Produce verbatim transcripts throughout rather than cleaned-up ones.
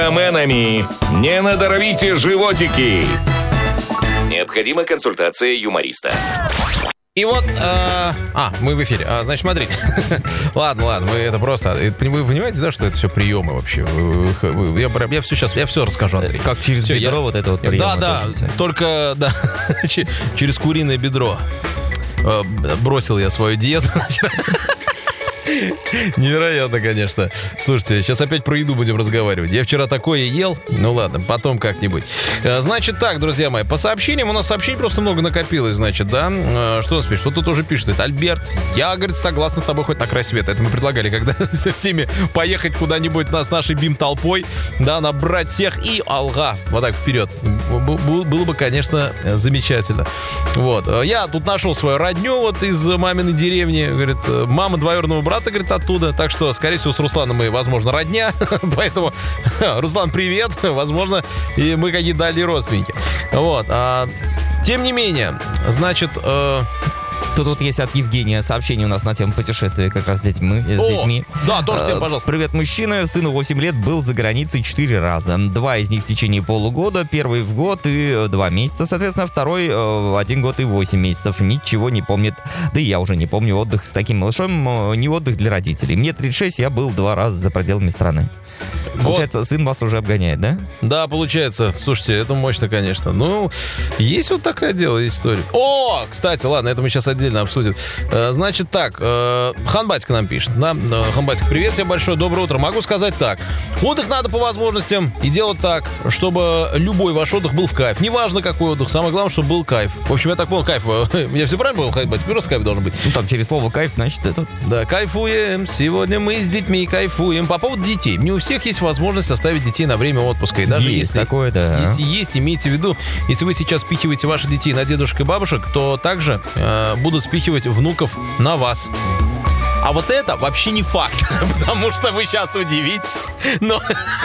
Мэнами. Не надоровите животики. Необходима консультация юмориста. И вот, э, а, мы в эфире. А, значит, смотрите. ладно, ладно, мы это просто... Вы понимаете, да, что это все приемы вообще? Я, я все сейчас, я все расскажу, Андрей. Как через все, бедро я... вот это вот прием. Да, да, только, да, через куриное бедро. Бросил я свою диету. Невероятно, конечно. Слушайте, сейчас опять про еду будем разговаривать. Я вчера такое ел. Ну ладно, потом как-нибудь. Значит так, друзья мои, по сообщениям, у нас сообщений просто много накопилось, значит, да. Что у нас пишет? Вот тут уже пишет, это Альберт. Я, говорит, согласен с тобой хоть на край света. Это мы предлагали, когда всеми поехать куда-нибудь с нашей бим-толпой, да, набрать всех и алга. Вот так вперед. Было бы, конечно, замечательно. Вот. Я тут нашел свою родню вот из маминой деревни. Говорит, мама двоюродного брата, говорит, оттуда. Так что, скорее всего, с Русланом мы, возможно, родня. Поэтому, Руслан, привет. Возможно, и мы какие-то дальние родственники. Вот. А, тем не менее, значит... Э... Тут вот есть от Евгения сообщение у нас на тему путешествия как раз с детьми. С О, детьми. Да, тоже тебе, пожалуйста. Привет, мужчина. Сыну восемь лет, был за границей четыре раза. Два из них в течение полугода. Первый в год и два месяца. Соответственно, второй в один год и восемь месяцев. Ничего не помнит. Да и я уже не помню отдых с таким малышом. Не отдых для родителей. Мне тридцать шесть, я был два раза за пределами страны. Получается, вот. Сын вас уже обгоняет, да? Да, получается. Слушайте, это мощно, конечно. Ну, есть вот такая дело, история. О, кстати, ладно, это мы сейчас отдельно обсудим. Значит так, Ханбатик нам пишет. Да? Ханбатик, привет тебе большое, доброе утро. Могу сказать так. Отдых надо по возможностям и делать так, чтобы любой ваш отдых был в кайф. Неважно, какой отдых. Самое главное, чтобы был кайф. В общем, я так понял, кайф. Я все правильно понял, Ханбатик? Просто кайф должен быть. Ну, там через слово кайф, значит, это... Да, кайфуем. Сегодня мы с детьми кайфуем. По поводу детей. Не у всех есть возможность оставить детей на время отпуска. И даже есть если, такое, да. Если есть, имейте в виду, если вы сейчас спихиваете ваших детей на дедушек и бабушек, то также э, будут спихивать внуков на вас. А вот это вообще не факт, потому что вы сейчас удивитесь, но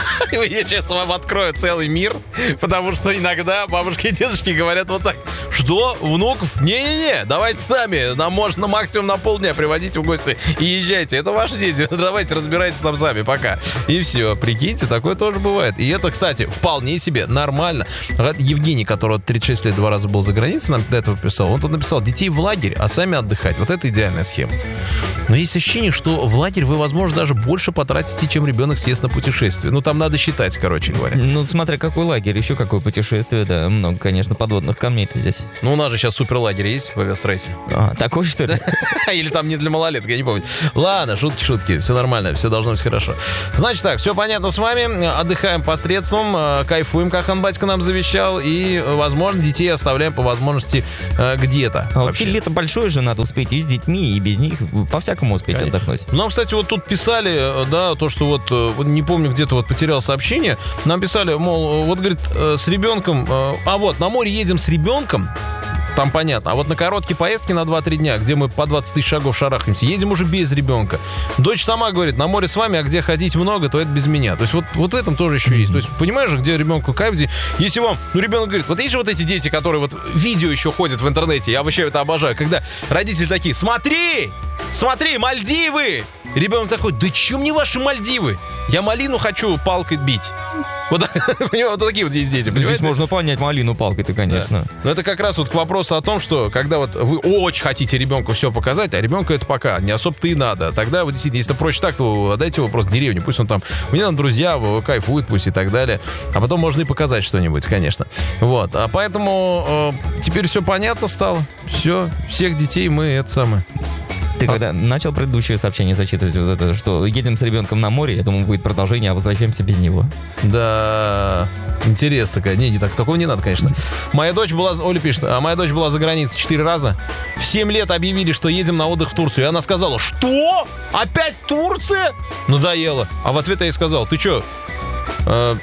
я сейчас вам открою целый мир, потому что иногда бабушки и дедушки говорят вот так: что, внуков? Не-не-не, давайте с нами, нам можно максимум на полдня приводить в гости и езжайте, это ваши дети, давайте разбирайтесь там сами, пока. И все, прикиньте, такое тоже бывает. И это, кстати, вполне себе нормально. Евгений, который тридцать шесть лет два раза был за границей, нам до этого писал, он тут написал: детей в лагерь, а сами отдыхать. Вот это идеальная схема. Но есть ощущение, что в лагерь вы, возможно, даже больше потратите, чем ребенок съест на путешествие. Ну, там надо считать, короче говоря. Ну, смотря какой лагерь, еще какое путешествие, да. Много, конечно, подводных камней-то здесь. Ну, у нас же сейчас суперлагерь есть в авиастройте. А, такой, что ли? Или там не для малолеток, я не помню. Ладно, шутки-шутки, все нормально, все должно быть хорошо. Значит так, все понятно с вами. Отдыхаем посредством, кайфуем, как Ханбатько нам завещал. И, возможно, детей оставляем по возможности где-то. А вообще лето большое же, надо успеть и с детьми, и без них. По-всякому успеть Конечно. отдохнуть. Нам, кстати, вот тут писали, да, то, что вот, не помню, где-то вот потерял сообщение. Нам писали, мол, вот, говорит, с ребенком, а вот, на море едем с ребенком, там понятно. А вот на короткие поездки на два-три дня, где мы по двадцать тысяч шагов шарахаемся, едем уже без ребенка. Дочь сама говорит: на море с вами, а где ходить много, то это без меня. То есть вот, вот в этом тоже еще есть. То есть понимаешь же, где ребенку кайф, где... Если вам, ну, ребенок говорит, вот есть же вот эти дети, которые вот видео еще ходят в интернете, я вообще это обожаю, когда родители такие: смотри, смотри, Мальдивы! Ребенок такой: да чё мне ваши Мальдивы? Я малину хочу палкой бить. Вот, вот такие вот есть дети, понимаете? Здесь можно понять малину палкой-то, конечно. Да. Но это как раз вот к вопросу о том, что когда вот вы очень хотите ребенку все показать, а ребенку это пока не особо-то и надо. Тогда вот действительно, если проще так, то отдайте его просто в деревню. Пусть он там, у меня там друзья, кайфует пусть и так далее. А потом можно и показать что-нибудь, конечно. Вот. А поэтому э, теперь все понятно стало. Все, всех детей мы это самое. Ты а? когда начал предыдущее сообщение зачитывать, вот это, что едем с ребенком на море, я думаю, будет продолжение, а возвращаемся без него. Да, интересно. Не, не так, такого не надо, конечно. Моя дочь была, Оля пишет, а моя дочь была за границей четыре раза. В семь лет объявили, что едем на отдых в Турцию. И она сказала: что? Опять Турция? Надоело. А в ответ я ей сказал: ты что, э,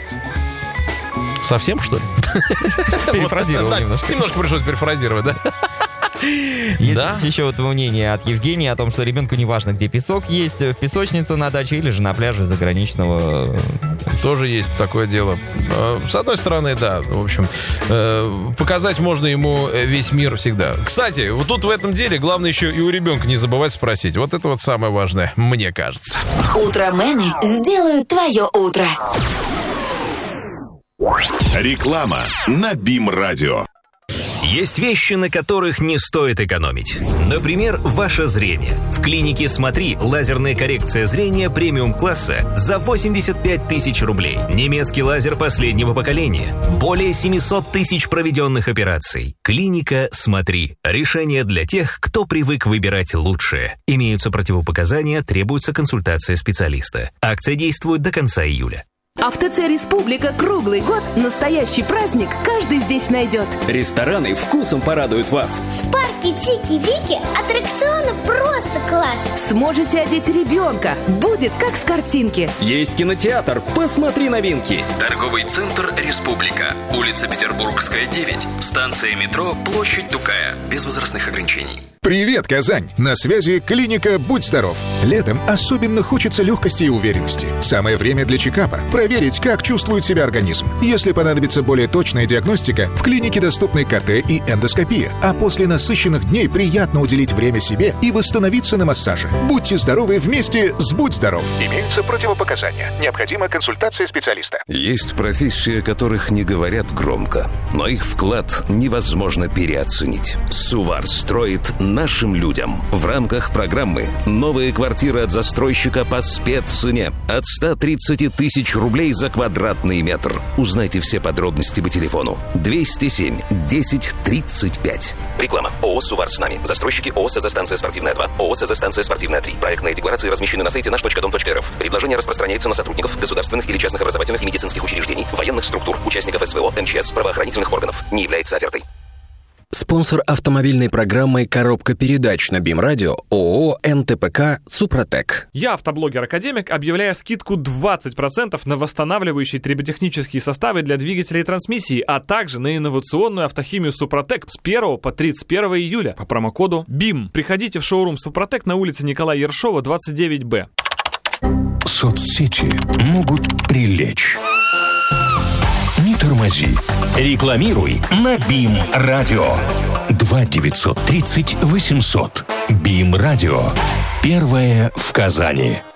совсем, что ли? Перефразировал вот, немножко. Немножко пришлось перефразировать, да? Есть да? еще вот мнение от Евгения о том, что ребенку не важно, где песок есть, в песочнице на даче или же на пляже заграничного. Тоже есть такое дело. С одной стороны, да, в общем, показать можно ему весь мир всегда. Кстати, вот тут в этом деле главное еще и у ребенка не забывать спросить. Вот это вот самое важное, мне кажется. Утромены сделают твое утро. Реклама на БИМ-радио. Есть вещи, на которых не стоит экономить. Например, ваше зрение. В клинике «Смотри» лазерная коррекция зрения премиум-класса за восемьдесят пять тысяч рублей. Немецкий лазер последнего поколения. Более семьсот тысяч проведенных операций. Клиника «Смотри». Решение для тех, кто привык выбирать лучшее. Имеются противопоказания, требуется консультация специалиста. Акция действует до конца июля. А в ТЦ «Республика» круглый год настоящий праздник каждый здесь найдет. Рестораны вкусом порадуют вас. В парке Тики-Вики аттракционы просто класс. Сможете одеть ребенка. Будет как с картинки. Есть кинотеатр. Посмотри новинки. Торговый центр «Республика». Улица Петербургская, девять. Станция метро «Площадь Тукая». Без возрастных ограничений. Привет, Казань! На связи клиника «Будь здоров». Летом особенно хочется легкости и уверенности. Самое время для чекапа. Проверить, как чувствует себя организм. Если понадобится более точная диагностика, в клинике доступны КТ и эндоскопия. А после насыщенных дней приятно уделить время себе и восстановиться на массаже. Будьте здоровы вместе с «Будь здоров». Имеются противопоказания. Необходима консультация специалиста. Есть профессии, о которых не говорят громко, но их вклад невозможно переоценить. Сувар строит нашим людям. В рамках программы «Новые квартиры от застройщика по спеццене» от ста тридцати тысяч рублей за квадратный метр. Узнайте все подробности по телефону двести семь десять тридцать пять. Реклама. ООО «Сувар с нами». Застройщики ООО «СЗ-станция спортивная два». ООО «СЗ-станция спортивная три». Проектные декларации размещены на сайте наш точка дом точка рф. Предложение распространяется на сотрудников государственных или частных образовательных и медицинских учреждений, военных структур, участников СВО, МЧС, правоохранительных органов. Не является офертой. Спонсор автомобильной программы «Коробка передач» на БИМ-радио ООО «эн тэ пэ ка Супротек». Я, автоблогер-академик, объявляю скидку двадцать процентов на восстанавливающие триботехнические составы для двигателей и трансмиссии, а также на инновационную автохимию Супротек с первого по тридцать первое июля по промокоду БИМ. Приходите в шоурум Супротек на улице Николая Ершова, двадцать девять бэ. Соцсети могут прилечь. Не тормози. Рекламируй на БИМ-радио. два девятьсот тридцать восемьсот. БИМ-радио. Первое в Казани.